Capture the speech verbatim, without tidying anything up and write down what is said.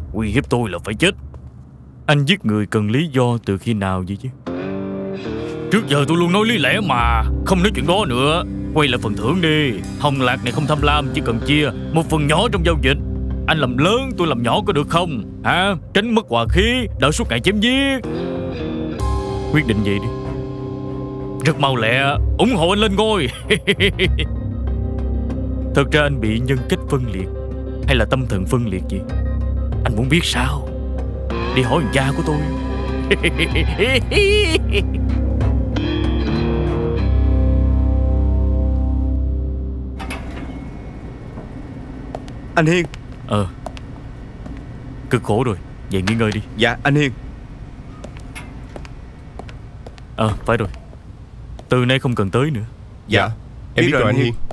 uy hiếp tôi là phải chết. Anh giết người cần lý do từ khi nào vậy chứ? Trước giờ tôi luôn nói lý lẽ mà. Không nói chuyện đó nữa. Quay lại phần thưởng đi. Hồng Lạc này không tham lam, chỉ cần chia một phần nhỏ trong giao dịch. Anh làm lớn, tôi làm nhỏ có được không? Hả? Tránh mất hòa khí, đỡ suốt ngày chém giết. Quyết định vậy đi. Rất mau lẹ, ủng hộ anh lên ngôi. Thật ra anh bị nhân cách phân liệt hay là tâm thần phân liệt gì? Anh muốn biết sao? Đi hỏi cha của tôi. Anh Hiên. Ờ Cực khổ rồi, vậy nghỉ ngơi đi. Dạ anh Hiên. Ờ phải rồi, từ nay không cần tới nữa. Dạ em biết rồi anh Hiên.